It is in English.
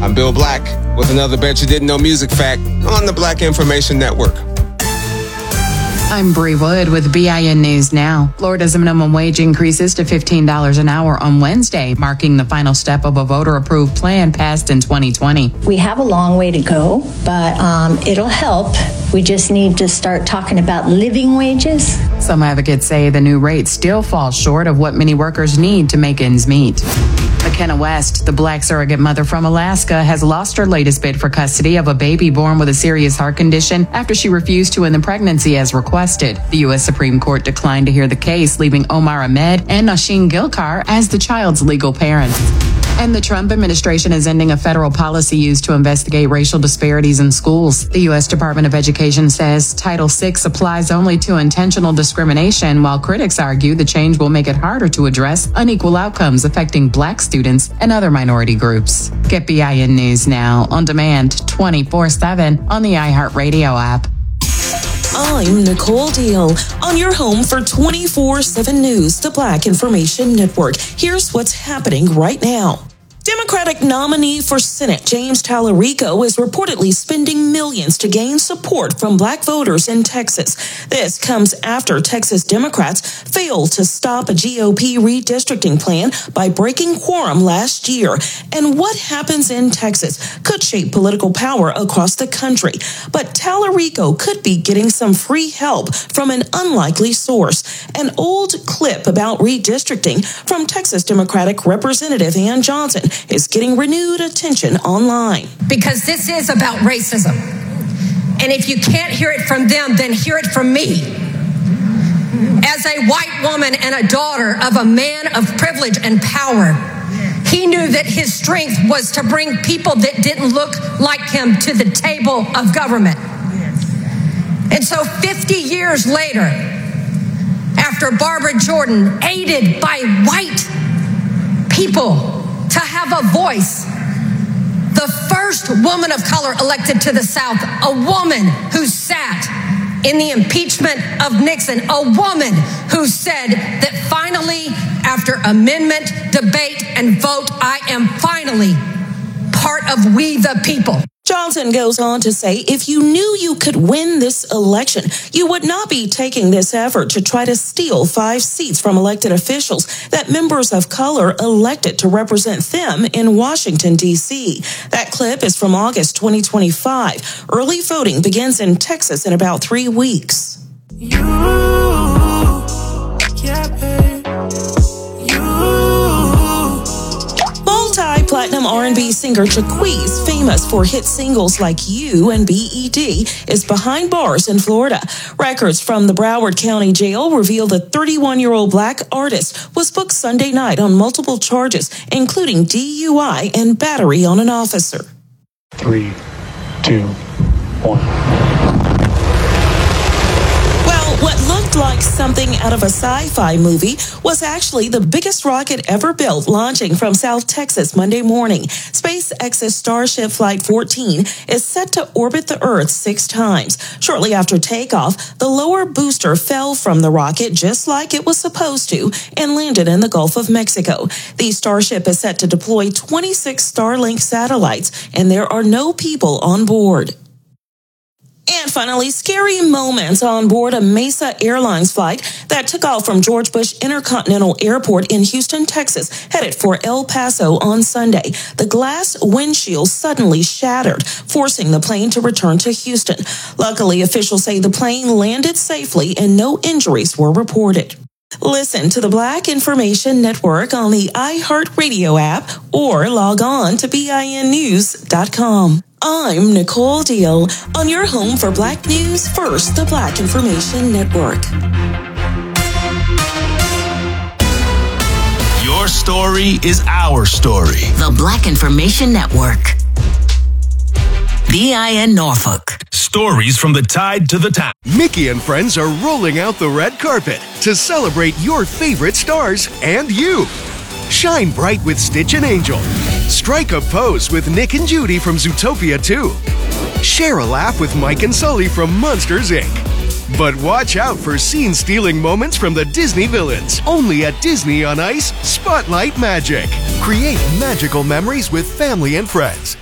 I'm Bill Black with another Bet You Didn't Know music fact on the Black Information Network. I'm Bree Wood with BIN News Now. Florida's minimum wage increases to $15 an hour on Wednesday, marking the final step of a voter-approved plan passed in 2020. We have a long way to go, but it'll help. We just need to start talking about living wages. Some advocates say the new rate still falls short of what many workers need to make ends meet. McKenna West, the Black surrogate mother from Alaska, has lost her latest bid for custody of a baby born with a serious heart condition after she refused to end the pregnancy as requested. The U.S. Supreme Court declined to hear the case, leaving Omar Ahmed and Nasheen Gilkar as the child's legal parents. And the Trump administration is ending a federal policy used to investigate racial disparities in schools. The U.S. Department of Education says Title VI applies only to intentional discrimination, while critics argue the change will make it harder to address unequal outcomes affecting Black students and other minority groups. Get BIN News Now on demand 24/7 on the iHeartRadio app. I'm Nicole Deal on your home for 24/7 News, the Black Information Network. Here's what's happening right now. Democratic nominee for Senate James Tallarico is reportedly spending millions to gain support from Black voters in Texas. This comes after Texas Democrats failed to stop a GOP redistricting plan by breaking quorum last year. And what happens in Texas could shape political power across the country. But Tallarico could be getting some free help from an unlikely source. An old clip about redistricting from Texas Democratic Representative Ann Johnson is getting renewed attention online. Because this is about racism. And if you can't hear it from them, then hear it from me. As a white woman and a daughter of a man of privilege and power, he knew that his strength was to bring people that didn't look like him to the table of government. And so 50 years later, after Barbara Jordan, aided by white people to have a voice, the first woman of color elected to the South, a woman who sat in the impeachment of Nixon, a woman who said that finally, after amendment, debate, and vote, I am finally part of we the people. Johnson goes on to say, if you knew you could win this election, you would not be taking this effort to try to steal 5 seats from elected officials that members of color elected to represent them in Washington, D.C. That clip is from August 2025. Early voting begins in Texas in about 3 weeks. Multi-platinum R&B singer Jacquees, famous for hit singles like You and B.E.D., is behind bars in Florida. Records from the Broward County Jail reveal the 31-year-old Black artist was booked Sunday night on multiple charges, including DUI and battery on an officer. 3, 2, 1. What looked like something out of a sci-fi movie was actually the biggest rocket ever built, launching from South Texas Monday morning. SpaceX's Starship Flight 14 is set to orbit the Earth 6 times. Shortly after takeoff, the lower booster fell from the rocket just like it was supposed to and landed in the Gulf of Mexico. The Starship is set to deploy 26 Starlink satellites, and there are no people on board. And finally, scary moments on board a Mesa Airlines flight that took off from George Bush Intercontinental Airport in Houston, Texas, headed for El Paso on Sunday. The glass windshield suddenly shattered, forcing the plane to return to Houston. Luckily, officials say the plane landed safely and no injuries were reported. Listen to the Black Information Network on the iHeartRadio app or log on to BINnews.com. I'm Nicole Deal on your home for Black News First, the Black Information Network. Your story is our story. The Black Information Network. BIN Norfolk. Stories from the tide to the top. Mickey and friends are rolling out the red carpet to celebrate your favorite stars and you. Shine bright with Stitch and Angel. Strike a pose with Nick and Judy from Zootopia 2. Share a laugh with Mike and Sully from Monsters, Inc. But watch out for scene-stealing moments from the Disney villains. Only at Disney on Ice, Spotlight Magic. Create magical memories with family and friends.